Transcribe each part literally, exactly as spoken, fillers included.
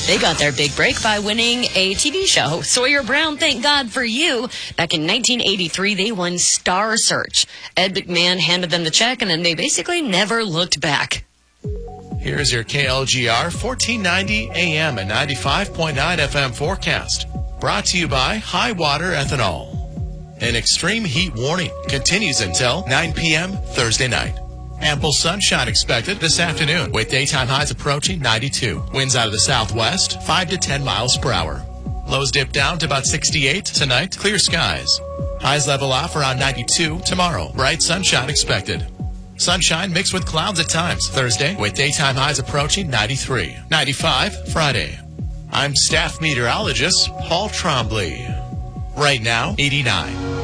They got their big break by winning a T V show, Sawyer Brown, Thank God for You. Back in nineteen eighty-three, they won Star Search. Ed McMahon handed them the check, and then they basically never looked back. Here's your K L G R fourteen ninety A M and ninety-five point nine F M forecast. Brought to you by High Water Ethanol. An extreme heat warning continues until nine p.m. Thursday night. Ample sunshine expected this afternoon with daytime highs approaching ninety-two. Winds out of the southwest, five to ten miles per hour. Lows dip down to about sixty-eight tonight. Clear skies. Highs level off around ninety-two tomorrow. Bright sunshine expected. Sunshine mixed with clouds at times Thursday with daytime highs approaching ninety-three. ninety-five Friday. I'm staff meteorologist Paul Trombley. Right now, eighty-nine.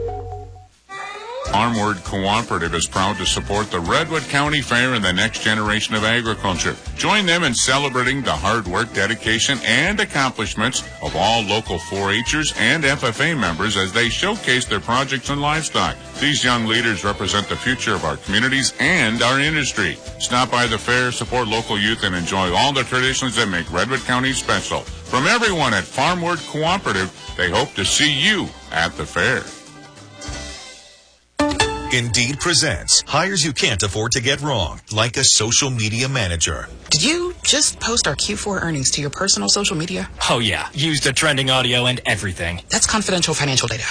Farmward Cooperative is proud to support the Redwood County Fair and the next generation of agriculture. Join them in celebrating the hard work, dedication, and accomplishments of all local four H'ers and F F A members as they showcase their projects and livestock. These young leaders represent the future of our communities and our industry. Stop by the fair, support local youth, and enjoy all the traditions that make Redwood County special. From everyone at Farmward Cooperative, they hope to see you at the fair. Indeed presents hires you can't afford to get wrong, like a social media manager. Did you just post our Q four earnings to your personal social media? Oh, yeah. Used the trending audio and everything. That's confidential financial data.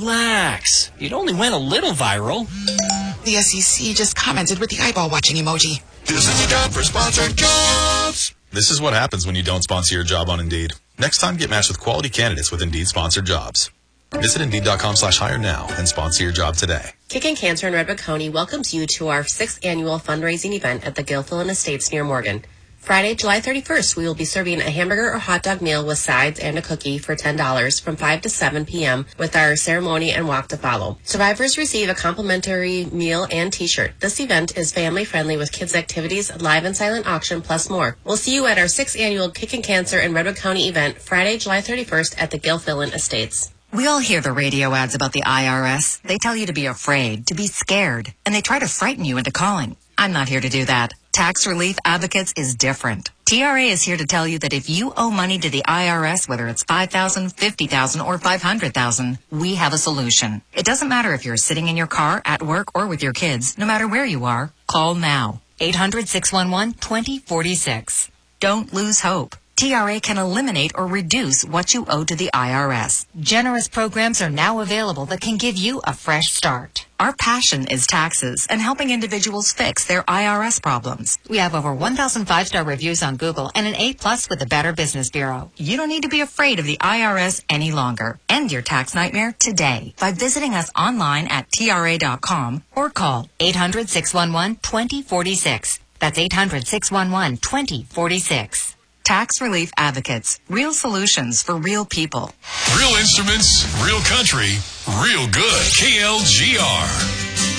Relax. It only went a little viral. The S E C just commented with the eyeball-watching emoji. This is the time for sponsored jobs. This is what happens when you don't sponsor your job on Indeed. Next time, get matched with quality candidates with Indeed sponsored jobs. Visit Indeed.com slash hire now and sponsor your job today. Kicking Cancer in Redwood County welcomes you to our sixth annual fundraising event at the Gilfillan Estates near Morgan. Friday, July thirty-first, we will be serving a hamburger or hot dog meal with sides and a cookie for ten dollars from five to seven p.m. with our ceremony and walk to follow. Survivors receive a complimentary meal and t-shirt. This event is family-friendly with kids' activities, live and silent auction, plus more. We'll see you at our sixth annual Kicking Cancer in Redwood County event, Friday, July thirty-first at the Gilfillan Estates. We all hear the radio ads about the I R S. They tell you to be afraid, to be scared, and they try to frighten you into calling. I'm not here to do that. Tax Relief Advocates is different. T R A is here to tell you that if you owe money to the I R S, whether it's five thousand dollars, fifty thousand dollars, or five hundred thousand dollars, we have a solution. It doesn't matter if you're sitting in your car, at work, or with your kids. No matter where you are, call now. eight hundred, six one one, two zero four six. Don't lose hope. T R A can eliminate or reduce what you owe to the I R S. Generous programs are now available that can give you a fresh start. Our passion is taxes and helping individuals fix their I R S problems. We have over one thousand five-star reviews on Google and an A plus with the Better Business Bureau. You don't need to be afraid of the I R S any longer. End your tax nightmare today by visiting us online at T R A dot com or call eight hundred, six one one, two zero four six. That's eight hundred, six one one, two zero four six. Tax Relief Advocates. Real solutions for real people. Real instruments, real country, real good. K L G R.